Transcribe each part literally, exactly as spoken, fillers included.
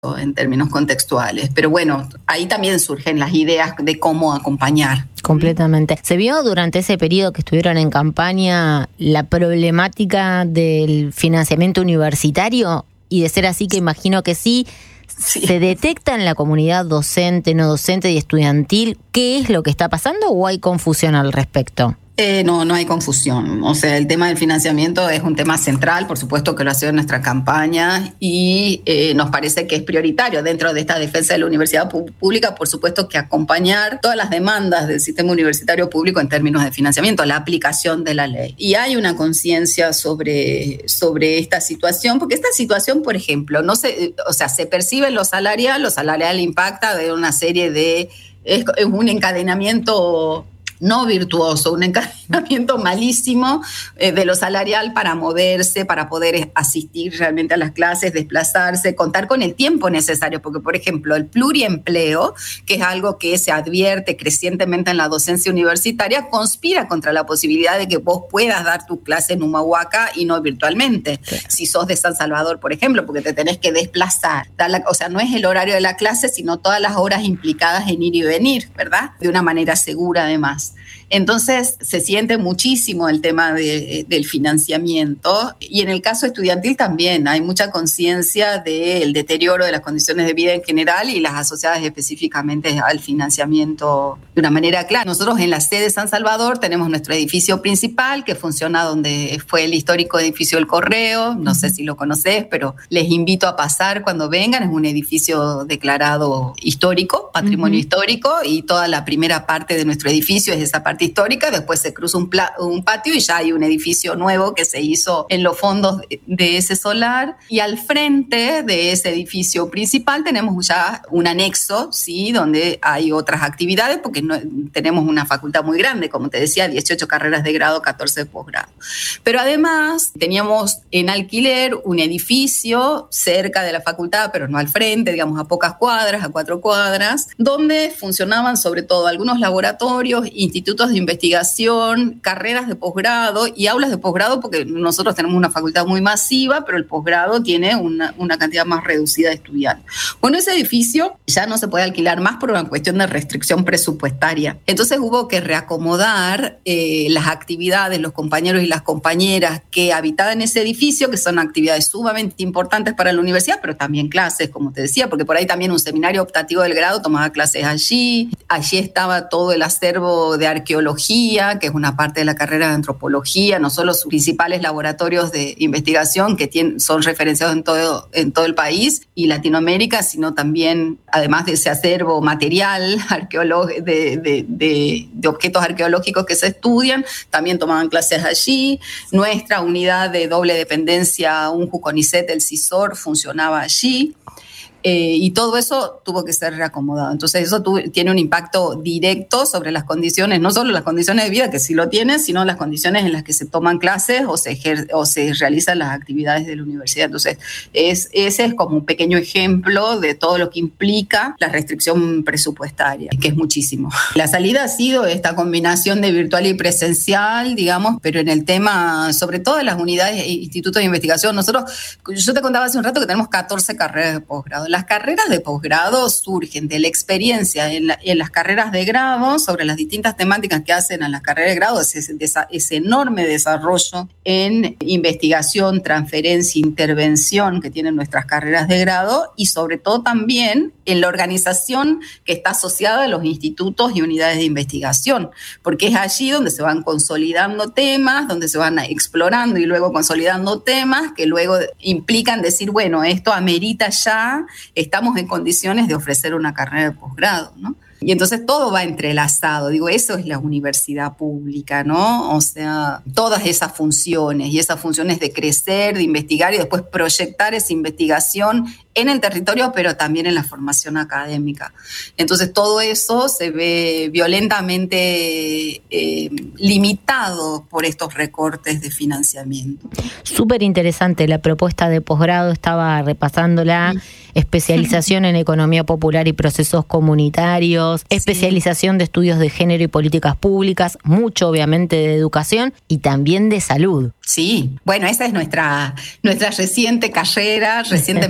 en términos contextuales. Pero bueno, ahí también surgen las ideas de cómo acompañar. Completamente. ¿Se vio durante ese periodo que estuvieron en campaña la problemática del financiamiento universitario? Y de ser así, que imagino que sí, sí. ¿Se detecta en la comunidad docente, no docente y estudiantil qué es lo que está pasando o hay confusión al respecto? Eh, no, no hay confusión. O sea, el tema del financiamiento es un tema central, por supuesto que lo ha sido en nuestra campaña y eh, nos parece que es prioritario dentro de esta defensa de la universidad pública, por supuesto que acompañar todas las demandas del sistema universitario público en términos de financiamiento, la aplicación de la ley. Y hay una conciencia sobre, sobre esta situación, porque esta situación, por ejemplo, no se, o sea, se percibe en lo salarial, lo salarial impacta de una serie de, es, es un encadenamiento no virtuoso, un encadenamiento malísimo eh, de lo salarial para moverse, para poder asistir realmente a las clases, desplazarse, contar con el tiempo necesario, porque por ejemplo el pluriempleo, que es algo que se advierte crecientemente en la docencia universitaria, conspira contra la posibilidad de que vos puedas dar tu clase en Humahuaca y no virtualmente, sí. Si sos de San Salvador, por ejemplo, porque te tenés que desplazar, la, o sea, no es el horario de la clase, sino todas las horas implicadas en ir y venir, ¿verdad? De una manera segura además. Entonces se siente muchísimo el tema de, del financiamiento y en el caso estudiantil también hay mucha conciencia del deterioro de las condiciones de vida en general y las asociadas específicamente al financiamiento de una manera clara. Nosotros en la sede de San Salvador tenemos nuestro edificio principal que funciona donde fue el histórico edificio del Correo, no sé si lo conoces, pero les invito a pasar cuando vengan, es un edificio declarado histórico, patrimonio uh-huh. histórico y toda la primera parte de nuestro edificio es esa parte histórica, después se cruza un, pla- un patio y ya hay un edificio nuevo que se hizo en los fondos de, de ese solar y al frente de ese edificio principal tenemos ya un anexo, ¿sí? Donde hay otras actividades porque no, tenemos una facultad muy grande, como te decía, dieciocho carreras de grado, catorce de posgrado. Pero además teníamos en alquiler un edificio cerca de la facultad, pero no al frente, digamos a pocas cuadras, a cuatro cuadras, donde funcionaban sobre todo algunos laboratorios, institutos de investigación, carreras de posgrado y aulas de posgrado, porque nosotros tenemos una facultad muy masiva, pero el posgrado tiene una, una cantidad más reducida de estudiantes. Bueno, ese edificio ya no se puede alquilar más por una cuestión de restricción presupuestaria. Entonces hubo que reacomodar eh, las actividades, los compañeros y las compañeras que habitaban ese edificio, que son actividades sumamente importantes para la universidad, pero también clases, como te decía, porque por ahí también un seminario optativo del grado tomaba clases allí. Allí estaba todo el acervo de arqueología, que es una parte de la carrera de antropología, no solo sus principales laboratorios de investigación que tienen, son referenciados en todo, en todo el país y Latinoamérica, sino también, además de ese acervo material arqueológico, de, de, de, de objetos arqueológicos que se estudian, también tomaban clases allí. Nuestra unidad de doble dependencia, un Juconicet, el CISOR, funcionaba allí. Eh, y todo eso tuvo que ser reacomodado. Entonces eso tuvo, tiene un impacto directo sobre las condiciones, no solo las condiciones de vida, que sí lo tienen, sino las condiciones en las que se toman clases o se, ejer- o se realizan las actividades de la universidad. Entonces es, ese es como un pequeño ejemplo de todo lo que implica la restricción presupuestaria, que es muchísimo. La salida ha sido esta combinación de virtual y presencial, digamos, pero en el tema, sobre todo de las unidades e institutos de investigación, nosotros, yo te contaba hace un rato que tenemos catorce carreras de posgrado. Las carreras de posgrado surgen de la experiencia en, la, en las carreras de grado sobre las distintas temáticas que hacen a las carreras de grado, ese, ese, ese enorme desarrollo en investigación, transferencia, intervención que tienen nuestras carreras de grado y sobre todo también en la organización que está asociada a los institutos y unidades de investigación, porque es allí donde se van consolidando temas, donde se van explorando y luego consolidando temas que luego implican decir, bueno, esto amerita ya, estamos en condiciones de ofrecer una carrera de posgrado, ¿no? Y entonces todo va entrelazado, digo, eso es la universidad pública, ¿no? O sea, todas esas funciones, y esas funciones de crecer, de investigar y después proyectar esa investigación en el territorio, pero también en la formación académica. Entonces todo eso se ve violentamente eh, limitado por estos recortes de financiamiento. Súper interesante la propuesta de posgrado, estaba repasándola, sí. Especialización en economía popular y procesos comunitarios, sí. Especialización de estudios de género y políticas públicas, mucho obviamente de educación y también de salud. Sí, bueno, esa es nuestra, nuestra reciente carrera, recientemente aprobada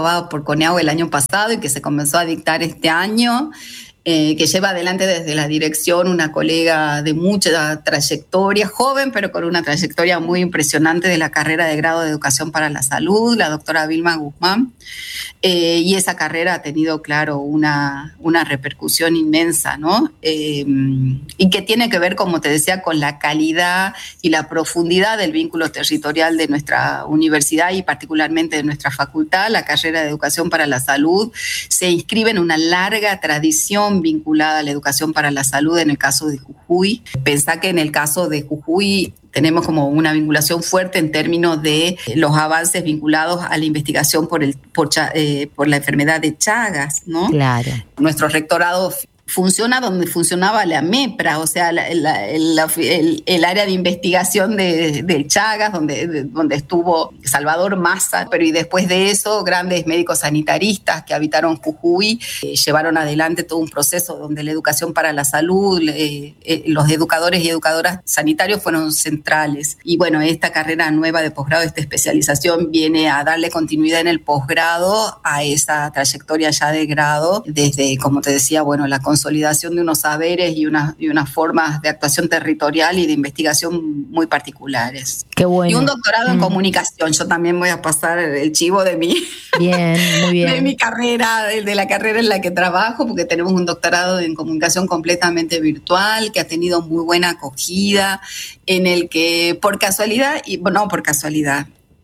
aprobado por CONEAU el año pasado y que se comenzó a dictar este año, eh, que lleva adelante desde la dirección una colega de mucha trayectoria, joven, pero con una trayectoria muy impresionante de la carrera de grado de Educación para la Salud, la doctora Vilma Guzmán. Eh, y esa carrera ha tenido, claro, una, una repercusión inmensa, ¿no? Eh, y que tiene que ver, como te decía, con la calidad y la profundidad del vínculo territorial de nuestra universidad y particularmente de nuestra facultad. La carrera de Educación para la Salud se inscribe en una larga tradición vinculada a la educación para la salud en el caso de Jujuy. Pensá que en el caso de Jujuy tenemos como una vinculación fuerte en términos de los avances vinculados a la investigación por, el, por, eh, por la enfermedad de Chagas, ¿no? Claro. Nuestro rectorado funciona donde funcionaba la MEPRA, o sea, la, la, la, el, el área de investigación de, de Chagas, donde, de, donde estuvo Salvador Massa, pero y después de eso, grandes médicos sanitaristas que habitaron Jujuy eh, llevaron adelante todo un proceso donde la educación para la salud, eh, eh, los educadores y educadoras sanitarios fueron centrales. Y bueno, esta carrera nueva de posgrado, esta especialización, viene a darle continuidad en el posgrado a esa trayectoria ya de grado, desde, como te decía, bueno, la consolidación de unos saberes y, una, y unas formas de actuación territorial y de investigación muy particulares. Qué bueno. Y un doctorado mm. en comunicación. Yo también voy a pasar el chivo de mi, bien, muy bien. de mi carrera, de, de la carrera en la que trabajo, porque tenemos un doctorado en comunicación completamente virtual, que ha tenido muy buena acogida, en el que por casualidad, y no por casualidad,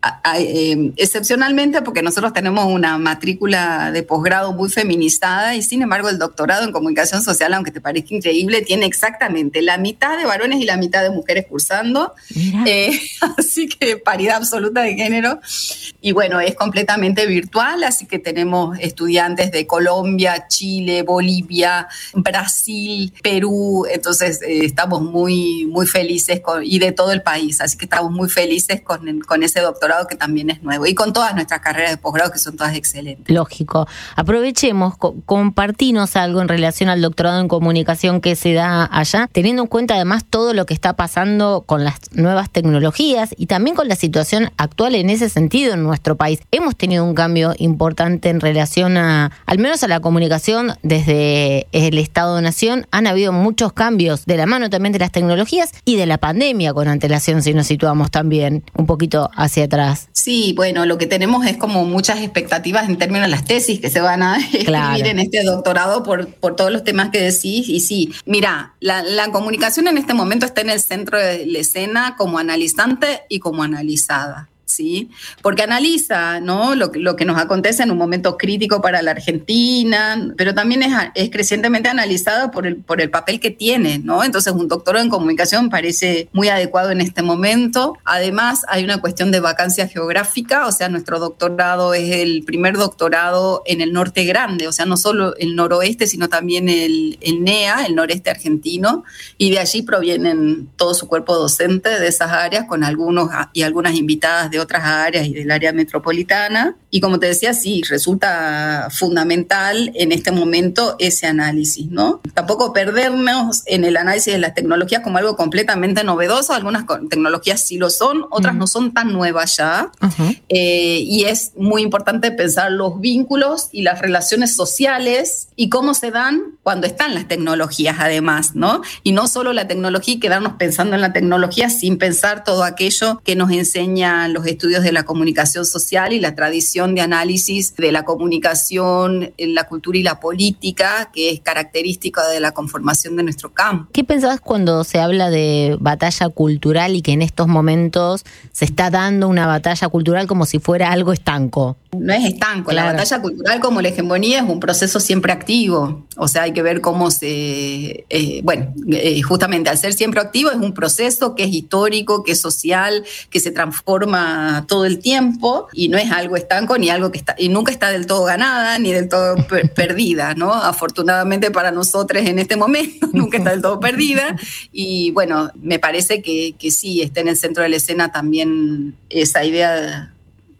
Eh, excepcionalmente porque nosotros tenemos una matrícula de posgrado muy feminizada y sin embargo el doctorado en comunicación social, aunque te parezca increíble, tiene exactamente la mitad de varones y la mitad de mujeres cursando, eh, así que paridad absoluta de género. Y bueno, es completamente virtual, así que tenemos estudiantes de Colombia, Chile, Bolivia, Brasil, Perú, entonces eh, estamos muy, muy felices con, y de todo el país, así que estamos muy felices con, con ese doctorado que también es nuevo, y con todas nuestras carreras de posgrado que son todas excelentes. Lógico. Aprovechemos, co- compartinos algo en relación al doctorado en comunicación que se da allá, teniendo en cuenta además todo lo que está pasando con las nuevas tecnologías y también con la situación actual en ese sentido en nuestro país. Hemos tenido un cambio importante en relación a, al menos a la comunicación desde el Estado-Nación. Han habido muchos cambios de la mano también de las tecnologías y de la pandemia con antelación, si nos situamos también un poquito hacia atrás. Sí, bueno, lo que tenemos es como muchas expectativas en términos de las tesis que se van a escribir claro. en este doctorado por, por todos los temas que decís. Y sí, mira, la, la comunicación en este momento está en el centro de la escena como analizante y como analizada. ¿Sí? Porque analiza, ¿no?, lo, lo que nos acontece en un momento crítico para la Argentina, pero también es, es crecientemente analizada por el, por el papel que tiene, ¿no? Entonces un doctorado en comunicación parece muy adecuado en este momento. Además hay una cuestión de vacancia geográfica, o sea, nuestro doctorado es el primer doctorado en el norte grande, o sea, no solo el noroeste, sino también el, el N E A, el noreste argentino, y de allí provienen todo su cuerpo docente de esas áreas, con algunos y algunas invitadas de otras áreas y del área metropolitana. Y como te decía, sí, resulta fundamental en este momento ese análisis, ¿no? Tampoco perdernos en el análisis de las tecnologías como algo completamente novedoso. Algunas tecnologías sí lo son, otras uh-huh. no son tan nuevas ya. Uh-huh. Eh, y es muy importante pensar los vínculos y las relaciones sociales y cómo se dan cuando están las tecnologías, además, ¿no? Y no solo la tecnología y quedarnos pensando en la tecnología sin pensar todo aquello que nos enseñan los estudios de la comunicación social y la tradición de análisis de la comunicación, la cultura y la política, que es característica de la conformación de nuestro campo. ¿Qué pensás cuando se habla de batalla cultural y que en estos momentos se está dando una batalla cultural como si fuera algo estanco? No es estanco, claro. La batalla cultural como la hegemonía es un proceso siempre activo, o sea, hay que ver cómo se, eh, bueno, eh, justamente al ser siempre activo es un proceso que es histórico, que es social, que se transforma todo el tiempo y no es algo estanco ni algo que está, y nunca está del todo ganada ni del todo per- perdida, ¿no? Afortunadamente para nosotros en este momento nunca está del todo perdida y bueno, me parece que, que sí, está en el centro de la escena también esa idea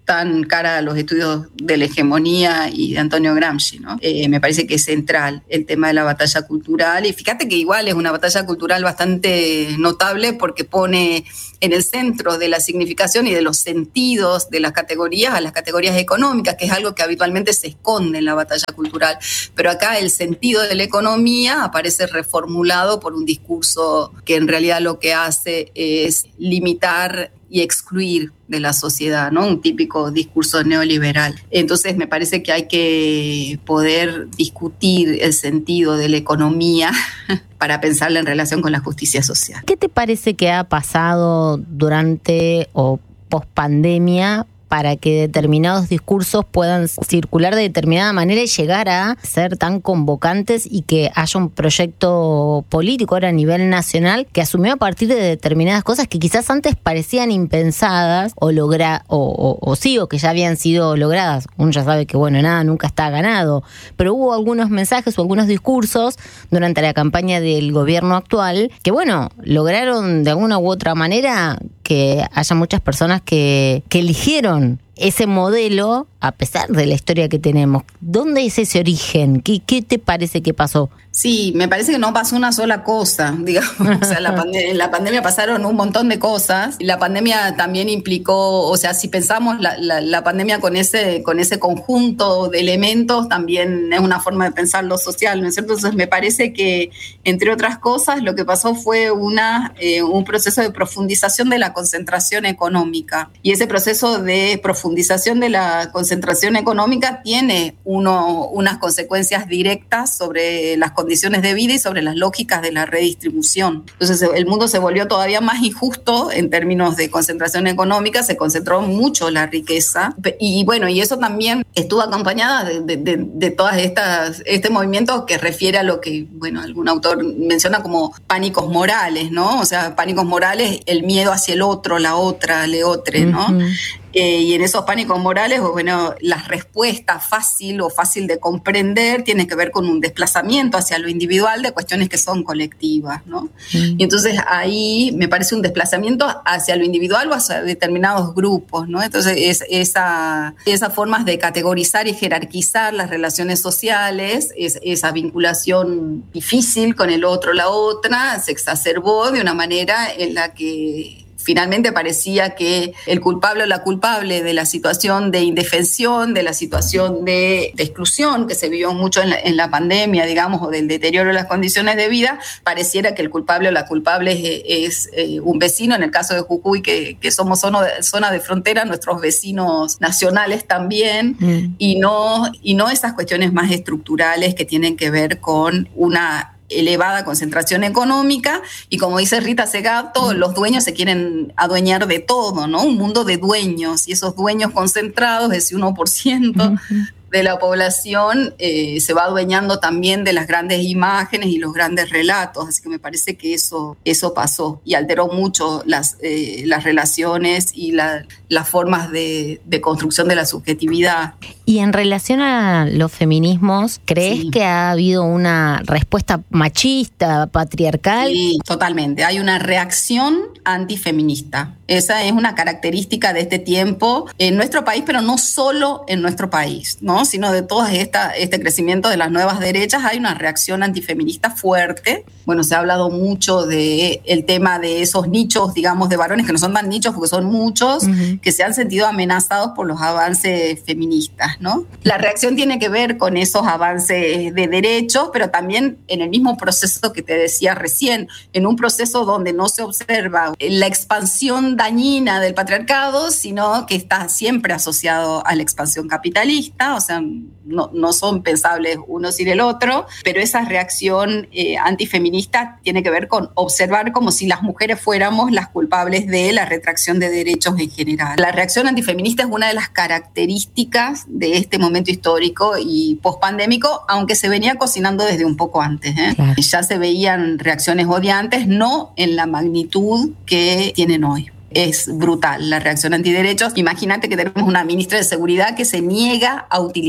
tan cara a los estudios de la hegemonía y de Antonio Gramsci, ¿no? Eh, me parece que es central el tema de la batalla cultural, y fíjate que igual es una batalla cultural bastante notable porque pone en el centro de la significación y de los sentidos de las categorías a las categorías económicas, que es algo que habitualmente se esconde en la batalla cultural, pero acá el sentido de la economía aparece reformulado por un discurso que en realidad lo que hace es limitar y excluir de la sociedad, ¿no? Un típico discurso neoliberal. Entonces me parece que hay que poder discutir el sentido de la economía para pensarla en relación con la justicia social. ¿Qué te parece que ha pasado durante o pospandemia para que determinados discursos puedan circular de determinada manera y llegar a ser tan convocantes y que haya un proyecto político ahora a nivel nacional que asumió a partir de determinadas cosas que quizás antes parecían impensadas o logra o, o, o sí, o que ya habían sido logradas? Uno ya sabe que, bueno, nada nunca está ganado, pero hubo algunos mensajes o algunos discursos durante la campaña del gobierno actual que, bueno, lograron de alguna u otra manera que haya muchas personas que, que eligieron ese modelo a pesar de la historia que tenemos. ¿Dónde es ese origen? ¿Qué, qué te parece que pasó? Sí, me parece que no pasó una sola cosa, digamos. O sea, la pandemia, en la pandemia pasaron un montón de cosas. La pandemia también implicó, o sea, si pensamos la, la, la pandemia con ese, con ese conjunto de elementos, también es una forma de pensar lo social, ¿no es cierto? Entonces me parece que, entre otras cosas, lo que pasó fue una, eh, un proceso de profundización de la concentración económica. Y ese proceso de profundización de la concentración económica tiene uno, unas consecuencias directas sobre las condiciones de vida y sobre las lógicas de la redistribución. Entonces el mundo se volvió todavía más injusto en términos de concentración económica, se concentró mucho la riqueza y bueno, y eso también estuvo acompañada de, de, de, de todas estas, este movimiento que refiere a lo que, bueno, algún autor menciona como pánicos morales, ¿no? O sea, pánicos morales, el miedo hacia el otro, la otra, le otre, ¿no? Uh-huh. Eh, y en esos pánicos morales, bueno, la respuesta fácil o fácil de comprender tiene que ver con un desplazamiento hacia lo individual de cuestiones que son colectivas, ¿no? Mm. Y entonces ahí me parece un desplazamiento hacia lo individual o hacia determinados grupos, ¿no? Entonces es, esa, esas formas de categorizar y jerarquizar las relaciones sociales, es, esa vinculación difícil con el otro, la otra, se exacerbó de una manera en la que finalmente parecía que el culpable o la culpable de la situación de indefensión, de la situación de, de exclusión que se vivió mucho en la, en la pandemia, digamos, o del deterioro de las condiciones de vida, pareciera que el culpable o la culpable es, es eh, un vecino, en el caso de Jujuy, que, que somos zona de, zona de frontera, nuestros vecinos nacionales también, mm. y, no, y no esas cuestiones más estructurales que tienen que ver con una elevada concentración económica y, como dice Rita Segat, todos los dueños se quieren adueñar de todo, ¿no? Un mundo de dueños, y esos dueños concentrados, ese uno por ciento uh-huh. de la población, eh, se va adueñando también de las grandes imágenes y los grandes relatos, así que me parece que eso, eso pasó y alteró mucho las, eh, las relaciones y la, las formas de, de construcción de la subjetividad. Y en relación a los feminismos, ¿crees sí. que ha habido una respuesta machista, patriarcal? Sí, totalmente. Hay una reacción antifeminista. Esa es una característica de este tiempo en nuestro país, pero no solo en nuestro país, ¿no? Sino de todo esta, este crecimiento de las nuevas derechas. Hay una reacción antifeminista fuerte. Bueno, se ha hablado mucho del tema de esos nichos, digamos, de varones, que no son tan nichos porque son muchos, uh-huh. que se han sentido amenazados por los avances feministas, ¿no? La reacción tiene que ver con esos avances de derechos, pero también en el mismo proceso que te decía recién, en un proceso donde no se observa la expansión dañina del patriarcado, sino que está siempre asociado a la expansión capitalista, o sea, no, no son pensables uno sin el otro, pero esa reacción eh, antifeminista tiene que ver con observar como si las mujeres fuéramos las culpables de la retracción de derechos en general. La reacción antifeminista es una de las características de este momento histórico y pospandémico, aunque se venía cocinando desde un poco antes, ¿eh? Claro. Ya se veían reacciones odiantes, no en la magnitud que tienen hoy. Es brutal la reacción antiderechos. Imagínate que tenemos una ministra de Seguridad que se niega a utilizar la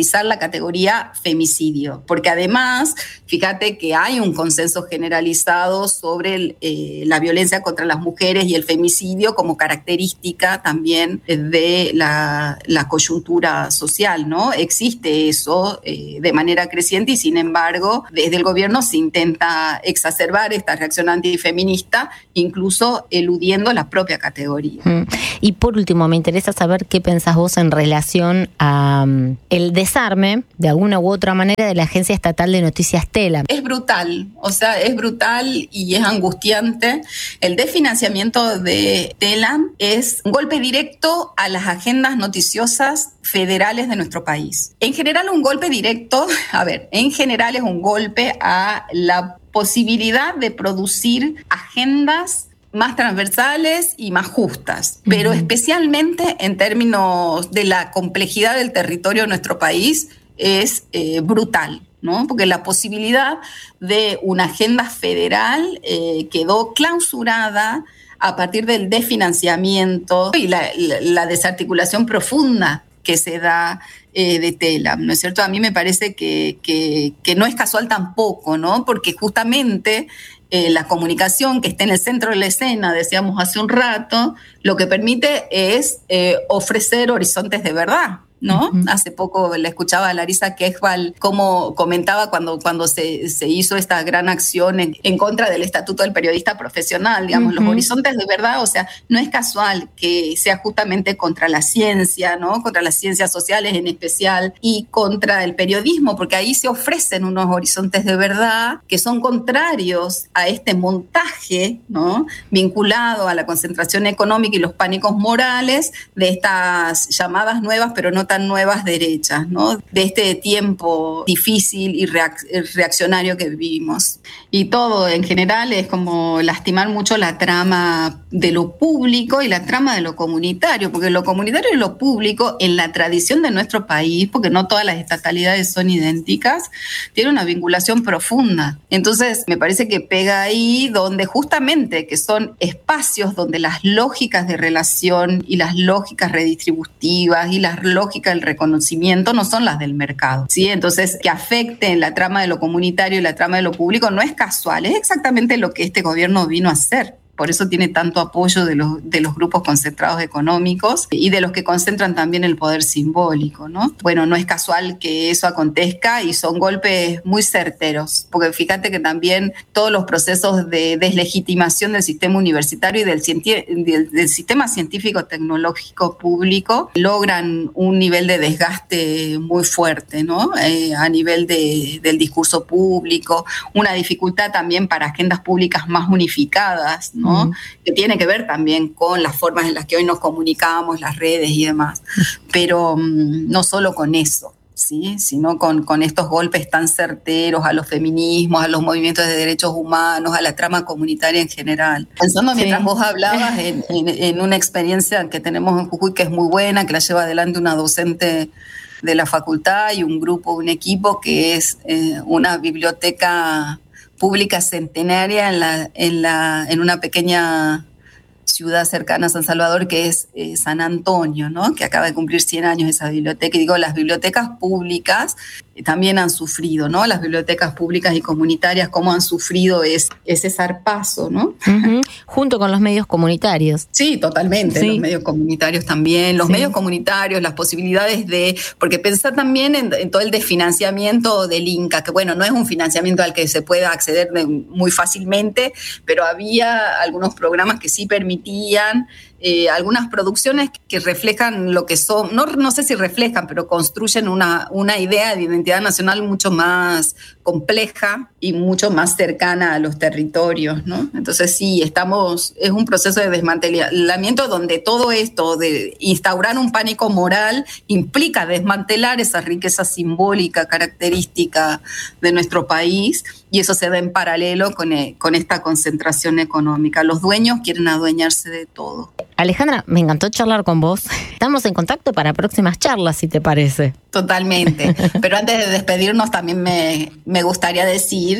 categoría femicidio, porque además, fíjate que hay un consenso generalizado sobre el, eh, la violencia contra las mujeres y el femicidio como característica también de la, la coyuntura social, ¿no? Existe eso eh, de manera creciente y sin embargo, desde el gobierno se intenta exacerbar esta reacción antifeminista, incluso eludiendo la propia categoría. Mm. Y por último, me interesa saber qué pensás vos en relación a um, el desarme, de alguna u otra manera, de la Agencia Estatal de Noticias TELAM. Es brutal, o sea, es brutal y es angustiante. El desfinanciamiento de TELAM es un golpe directo a las agendas noticiosas federales de nuestro país. En general, un golpe directo, a ver, en general es un golpe a la posibilidad de producir agendas más transversales y más justas, pero uh-huh. especialmente en términos de la complejidad del territorio de nuestro país es eh, brutal, ¿no? Porque la posibilidad de una agenda federal eh, quedó clausurada a partir del desfinanciamiento y la, la, la desarticulación profunda que se da eh, de TELAM, ¿no es cierto? A mí me parece que, que, que no es casual tampoco, ¿no? Porque justamente eh, la comunicación que está en el centro de la escena, decíamos hace un rato, lo que permite es eh, ofrecer horizontes de verdad, ¿no? Uh-huh. Hace poco le escuchaba a Larisa Quejbal cómo comentaba cuando, cuando se, se hizo esta gran acción en, en contra del Estatuto del Periodista Profesional, digamos, uh-huh. los horizontes de verdad, o sea, no es casual que sea justamente contra la ciencia, ¿no? Contra las ciencias sociales en especial y contra el periodismo, porque ahí se ofrecen unos horizontes de verdad que son contrarios a este montaje, ¿no? Vinculado a la concentración económica y los pánicos morales de estas llamadas nuevas, pero no tan nuevas derechas, ¿no? De este tiempo difícil y reac- reaccionario que vivimos. Y todo en general es como lastimar mucho la trama de lo público y la trama de lo comunitario, porque lo comunitario y lo público en la tradición de nuestro país, porque no todas las estatalidades son idénticas, tiene una vinculación profunda. Entonces me parece que pega ahí donde justamente que son espacios donde las lógicas de relación y las lógicas redistributivas y las lógicas del reconocimiento no son las del mercado, ¿sí? Entonces, que afecte la trama de lo comunitario y la trama de lo público no es casual, es exactamente lo que este gobierno vino a hacer. Por eso tiene tanto apoyo de los, de los grupos concentrados económicos y de los que concentran también el poder simbólico, ¿no? Bueno, no es casual que eso acontezca y son golpes muy certeros, porque fíjate que también todos los procesos de deslegitimación del sistema universitario y del, cienti- del, del sistema científico-tecnológico público logran un nivel de desgaste muy fuerte, ¿no? Eh, a nivel de, del discurso público, una dificultad también para agendas públicas más unificadas, ¿no? ¿no? Que tiene que ver también con las formas en las que hoy nos comunicamos, las redes y demás, pero um, no solo con eso, ¿sí? Sino con, con estos golpes tan certeros a los feminismos, a los movimientos de derechos humanos, a la trama comunitaria en general. Pensando sí. mientras vos hablabas en, en, en una experiencia que tenemos en Jujuy que es muy buena, que la lleva adelante una docente de la facultad y un grupo, un equipo que es eh, una biblioteca pública centenaria en, la, en, la, en una pequeña ciudad cercana a San Salvador, que es eh, San Antonio, ¿no? Que acaba de cumplir cien años esa biblioteca. Y digo, las bibliotecas públicas también han sufrido, ¿no? Las bibliotecas públicas y comunitarias, cómo han sufrido es, ese zarpazo, ¿no? Uh-huh. Junto con los medios comunitarios. Sí, totalmente, sí. Los medios comunitarios también, los sí. medios comunitarios, las posibilidades de, porque pensar también en, en todo el desfinanciamiento del Inca, que bueno, no es un financiamiento al que se pueda acceder de, muy fácilmente, pero había algunos programas que sí permitían Eh, algunas producciones que reflejan lo que son, no, no sé si reflejan, pero construyen una, una idea de identidad nacional mucho más compleja y mucho más cercana a los territorios, ¿no? Entonces sí, estamos, es un proceso de desmantelamiento donde todo esto de instaurar un pánico moral implica desmantelar esa riqueza simbólica, característica de nuestro país, y eso se da en paralelo con, con esta concentración económica. Los dueños quieren adueñarse de todo. Alejandra, me encantó charlar con vos. Estamos en contacto para próximas charlas, si te parece. Totalmente. Pero antes de despedirnos también me, me gustaría decir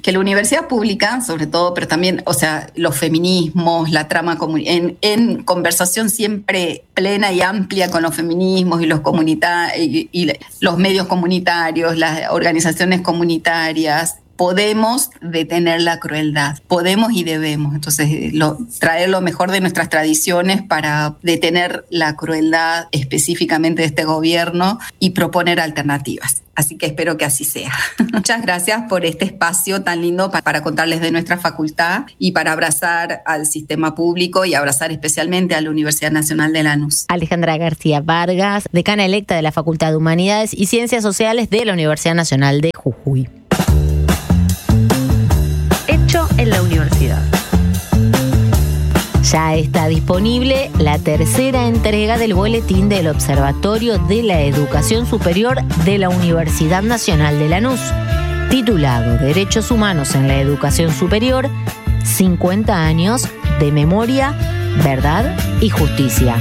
que la universidad pública, sobre todo, pero también, o sea, los feminismos, la trama en, en conversación siempre plena y amplia con los feminismos y los comunitarios y, y los medios comunitarios, las organizaciones comunitarias, podemos detener la crueldad, podemos y debemos. Entonces, lo, traer lo mejor de nuestras tradiciones para detener la crueldad específicamente de este gobierno y proponer alternativas. Así que espero que así sea. Muchas gracias por este espacio tan lindo para, para contarles de nuestra facultad y para abrazar al sistema público y abrazar especialmente a la Universidad Nacional de Lanús. Alejandra García Vargas, decana electa de la Facultad de Humanidades y Ciencias Sociales de la Universidad Nacional de Jujuy. Hecho en la universidad. Ya está disponible la tercera entrega del boletín del Observatorio de la Educación Superior de la Universidad Nacional de Lanús, titulado Derechos Humanos en la Educación Superior, cincuenta años de memoria, verdad y justicia.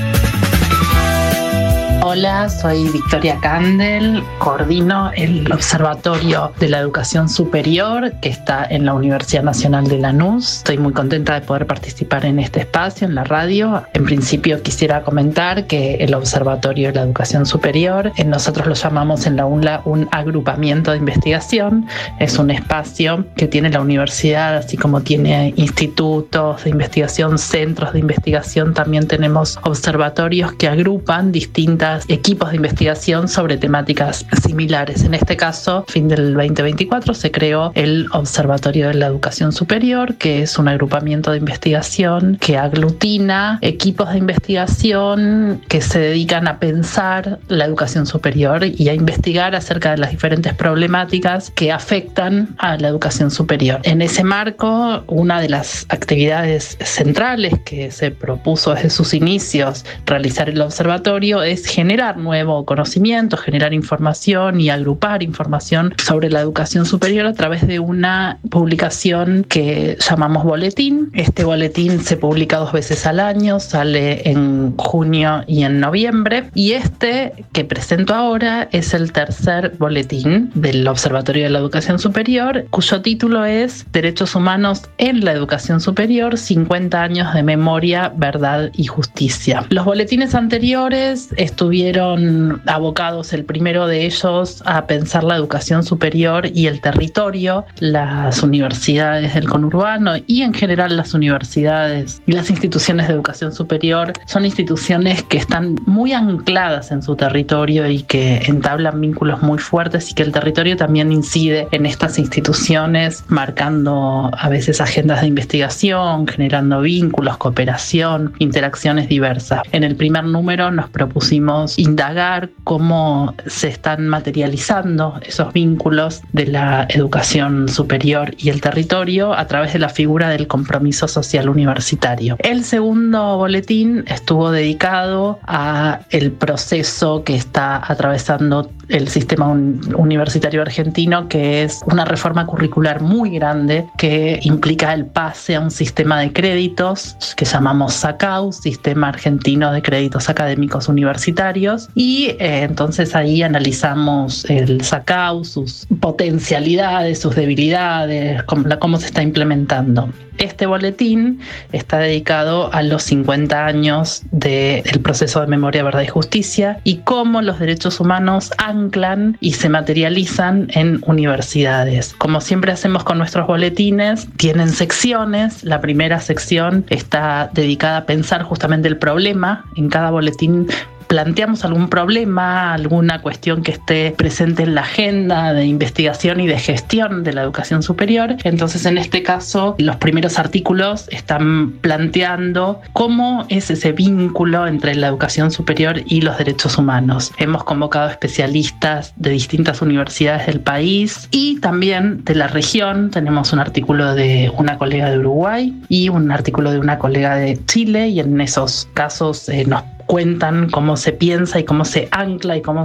Hola, soy Victoria Candel, coordino el Observatorio de la Educación Superior que está en la Universidad Nacional de Lanús. Estoy muy contenta de poder participar en este espacio, en la radio. En principio quisiera comentar que el Observatorio de la Educación Superior, nosotros lo llamamos en la UNLA un agrupamiento de investigación. Es un espacio que tiene la universidad, así como tiene institutos de investigación, centros de investigación, también tenemos observatorios que agrupan distintas equipos de investigación sobre temáticas similares. En este caso, fin del veinte veinticuatro, se creó el Observatorio de la Educación Superior, que es un agrupamiento de investigación que aglutina equipos de investigación que se dedican a pensar la educación superior y a investigar acerca de las diferentes problemáticas que afectan a la educación superior. En ese marco, una de las actividades centrales que se propuso desde sus inicios realizar el observatorio es generar nuevo conocimiento, generar información y agrupar información sobre la educación superior a través de una publicación que llamamos boletín. Este boletín se publica dos veces al año, sale en junio y en noviembre, y este que presento ahora es el tercer boletín del Observatorio de la Educación Superior, cuyo título es Derechos Humanos en la Educación Superior, cincuenta años de memoria, verdad y justicia. Los boletines anteriores estuvieron abocados, el primero de ellos, a pensar la educación superior y el territorio, las universidades del conurbano y en general las universidades y las instituciones de educación superior son instituciones que están muy ancladas en su territorio y que entablan vínculos muy fuertes, y que el territorio también incide en estas instituciones, marcando a veces agendas de investigación, generando vínculos, cooperación, interacciones diversas. En el primer número nos propusimos indagar cómo se están materializando esos vínculos de la educación superior y el territorio a través de la figura del compromiso social universitario. El segundo boletín estuvo dedicado a el proceso que está atravesando el sistema un, universitario argentino, que es una reforma curricular muy grande que implica el pase a un sistema de créditos que llamamos SACAU, Sistema Argentino de Créditos Académicos Universitarios, y eh, entonces ahí analizamos el SACAU, sus potencialidades, sus debilidades, cómo, cómo se está implementando. Este boletín está dedicado a los cincuenta años de, del proceso de memoria, verdad y justicia, y cómo los derechos humanos anclan y se materializan en universidades. Como siempre hacemos con nuestros boletines, tienen secciones. La primera sección está dedicada a pensar justamente el problema. En cada boletín planteamos algún problema, alguna cuestión que esté presente en la agenda de investigación y de gestión de la educación superior. Entonces, en este caso, los primeros artículos están planteando cómo es ese vínculo entre la educación superior y los derechos humanos. Hemos convocado especialistas de distintas universidades del país y también de la región. Tenemos un artículo de una colega de Uruguay y un artículo de una colega de Chile, y en esos casos eh, nos cuentan cómo se piensa y cómo se ancla y cómo se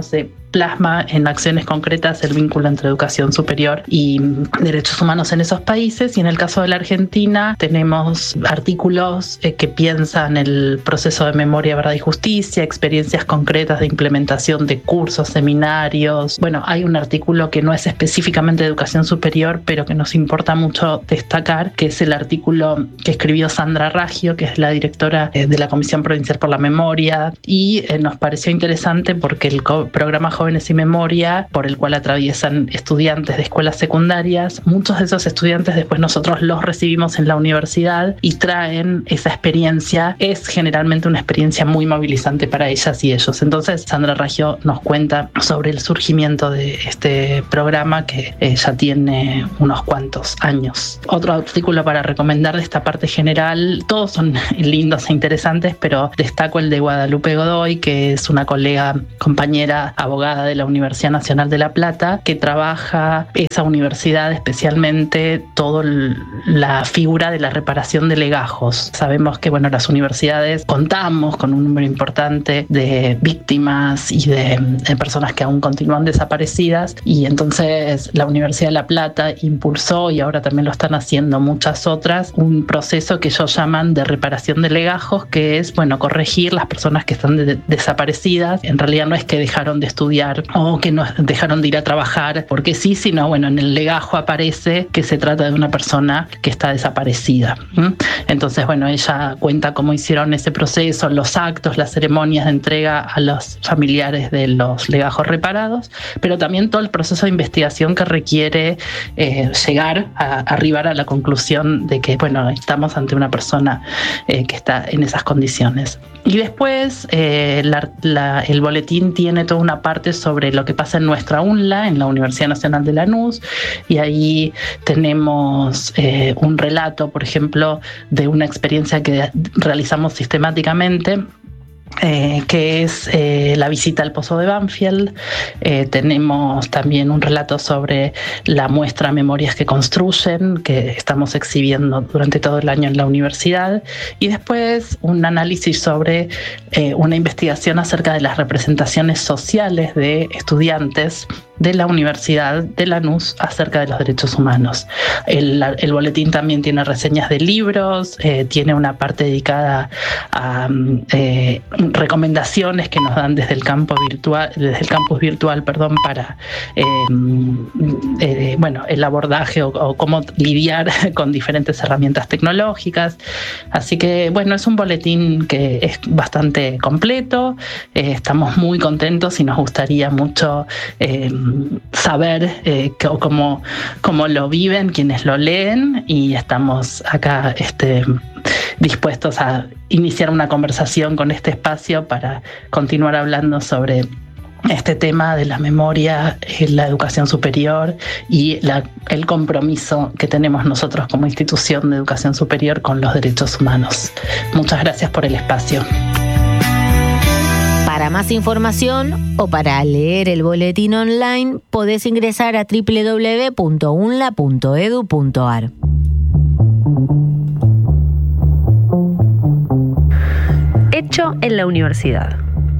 plasma en acciones concretas el vínculo entre educación superior y derechos humanos en esos países. Y en el caso de la Argentina tenemos artículos eh, que piensan el proceso de memoria, verdad y justicia, experiencias concretas de implementación de cursos, seminarios. Bueno, hay un artículo que no es específicamente de educación superior, pero que nos importa mucho destacar, que es el artículo que escribió Sandra Raggio, que es la directora eh, de la Comisión Provincial por la Memoria, y eh, nos pareció interesante porque el co- programa Jóvenes y Memoria, por el cual atraviesan estudiantes de escuelas secundarias, muchos de esos estudiantes después nosotros los recibimos en la universidad y traen esa experiencia. Es generalmente una experiencia muy movilizante para ellas y ellos. Entonces Sandra Raggio nos cuenta sobre el surgimiento de este programa que eh, ya tiene unos cuantos años. Otro artículo para recomendar de esta parte general, todos son lindos e interesantes, pero destaco el de Guadalupe Godoy, que es una colega, compañera, abogada de la Universidad Nacional de La Plata, que trabaja esa universidad especialmente toda la figura de la reparación de legajos. Sabemos que bueno, las universidades contamos con un número importante de víctimas y de, de personas que aún continúan desaparecidas, y entonces la Universidad de La Plata impulsó, y ahora también lo están haciendo muchas otras, un proceso que ellos llaman de reparación de legajos, que es bueno, corregir las personas que están de- desaparecidas. En realidad no es que dejaron de estudiar o que no dejaron de ir a trabajar porque sí, sino bueno, en el legajo aparece que se trata de una persona que está desaparecida. ¿Mm? Entonces, bueno, ella cuenta cómo hicieron ese proceso, los actos, las ceremonias de entrega a los familiares de los legajos reparados, pero también todo el proceso de investigación que requiere eh, llegar a, a arribar a la conclusión de que, bueno, estamos ante una persona eh, que está en esas condiciones. Y después eh, la, la, el boletín tiene toda una parte sobre lo que pasa en nuestra UNLA, en la Universidad Nacional de Lanús, y ahí tenemos eh, un relato, por ejemplo, de una experiencia que realizamos sistemáticamente, Eh, que es eh, la visita al Pozo de Banfield. Eh, tenemos también un relato sobre la muestra Memorias que Construyen, que estamos exhibiendo durante todo el año en la universidad, y después un análisis sobre eh, una investigación acerca de las representaciones sociales de estudiantes de la Universidad de Lanús acerca de los derechos humanos. El, el boletín también tiene reseñas de libros, eh, tiene una parte dedicada a eh, recomendaciones que nos dan desde el campo virtual, desde el campus virtual, perdón, para eh, eh, bueno, el abordaje o, o cómo lidiar con diferentes herramientas tecnológicas. Así que bueno, es un boletín que es bastante completo. Eh, estamos muy contentos y nos gustaría mucho eh, saber eh, cómo, cómo lo viven quienes lo leen, y estamos acá este, dispuestos a iniciar una conversación con este espacio para continuar hablando sobre este tema de la memoria, la educación superior y la, el compromiso que tenemos nosotros como institución de educación superior con los derechos humanos. Muchas gracias por el espacio. Para más información o para leer el boletín online, podés ingresar a doble u doble u doble u punto u n l a punto e d u punto a r. Hecho en la universidad.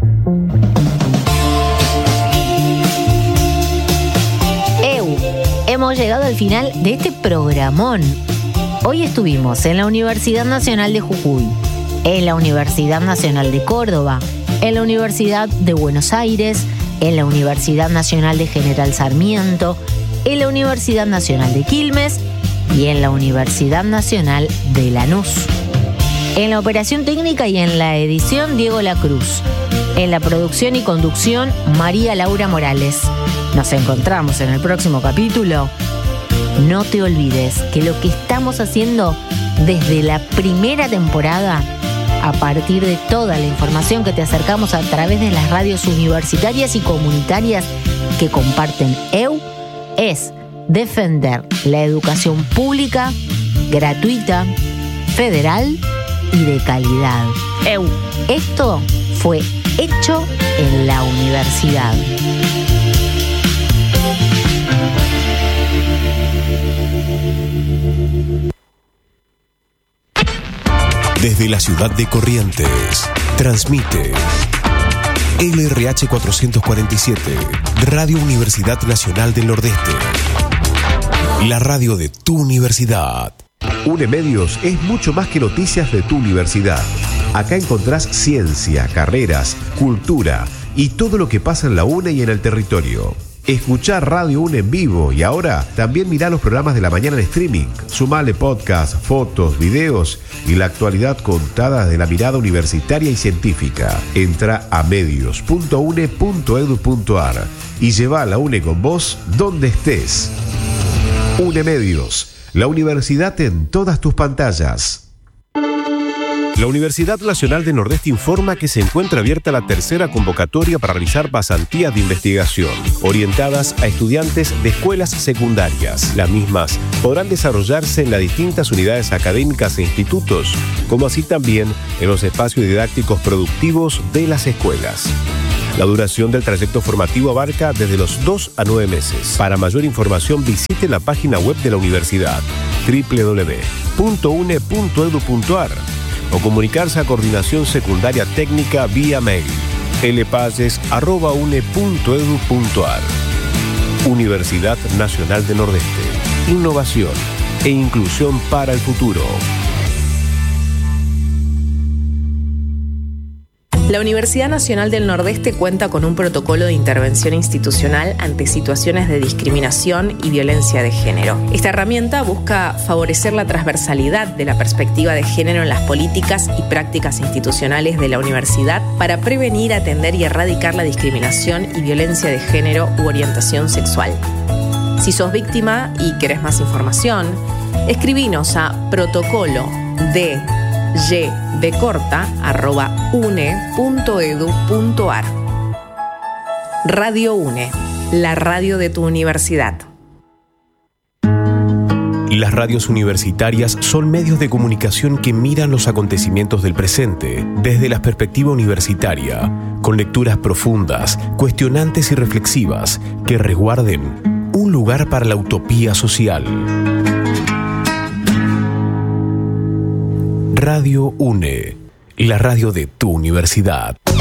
Eu, hemos llegado al final de este programón. Hoy estuvimos en la Universidad Nacional de Jujuy, en la Universidad Nacional de Córdoba, en la Universidad de Buenos Aires, en la Universidad Nacional de General Sarmiento, en la Universidad Nacional de Quilmes y en la Universidad Nacional de Lanús. En la operación técnica y en la edición, Diego Lacruz. En la producción y conducción, María Laura Morales. Nos encontramos en el próximo capítulo. No te olvides que lo que estamos haciendo desde la primera temporada, a partir de toda la información que te acercamos a través de las radios universitarias y comunitarias que comparten E U, es defender la educación pública, gratuita, federal y de calidad. E U, esto fue hecho en la universidad. Desde la ciudad de Corrientes, transmite L R H cuatrocientos cuarenta y siete, Radio Universidad Nacional del Nordeste. La radio de tu universidad. UNEMedios es mucho más que noticias de tu universidad. Acá encontrás ciencia, carreras, cultura y todo lo que pasa en la UNE y en el territorio. Escuchá Radio UNE en vivo y ahora también mirá los programas de la mañana en streaming. Sumale podcast, fotos, videos y la actualidad contada desde la mirada universitaria y científica. Entra a medios punto une punto edu punto ar y lleva a la UNE con vos donde estés. UNEMedios, la universidad en todas tus pantallas. La Universidad Nacional del Nordeste informa que se encuentra abierta la tercera convocatoria para realizar pasantías de investigación, orientadas a estudiantes de escuelas secundarias. Las mismas podrán desarrollarse en las distintas unidades académicas e institutos, como así también en los espacios didácticos productivos de las escuelas. La duración del trayecto formativo abarca desde los dos a nueve meses. Para mayor información visite la página web de la universidad doble u doble u doble u punto une punto edu punto ar o comunicarse a Coordinación Secundaria Técnica vía mail lpalles arroba une punto edu punto ar. Universidad Nacional del Nordeste. Innovación e inclusión para el futuro. La Universidad Nacional del Nordeste cuenta con un protocolo de intervención institucional ante situaciones de discriminación y violencia de género. Esta herramienta busca favorecer la transversalidad de la perspectiva de género en las políticas y prácticas institucionales de la universidad para prevenir, atender y erradicar la discriminación y violencia de género u orientación sexual. Si sos víctima y querés más información, escribinos a protocolo de y de corta arroba une punto edu punto ar. Radio UNE, la radio de tu universidad. Las radios universitarias son medios de comunicación que miran los acontecimientos del presente desde la perspectiva universitaria, con lecturas profundas, cuestionantes y reflexivas que resguarden un lugar para la utopía social. Radio UNE, la radio de tu universidad.